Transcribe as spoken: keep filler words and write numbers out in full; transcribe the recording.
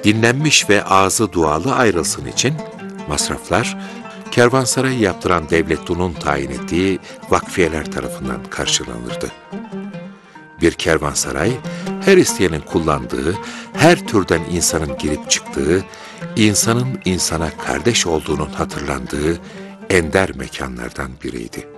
dinlenmiş ve ağzı dualı ayrılsın için masraflar, kervansarayı yaptıran devlettunun tayin ettiği vakfiyeler tarafından karşılanırdı. Bir kervansaray, her isteyenin kullandığı, her türden insanın girip çıktığı, insanın insana kardeş olduğunun hatırlandığı ender mekanlardan biriydi.